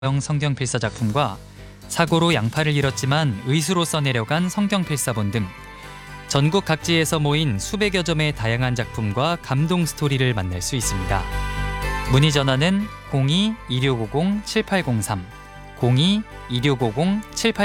성경필사 작품과 사고로 양팔을 잃었지만 의수로 써내려간 성경필사본 등 전국 각지에서 모인 수백여 점의 다양한 작품과 감동 스토리를 만날 수 있습니다. 문의 전화는 02-2650-7803, 02-2650-7803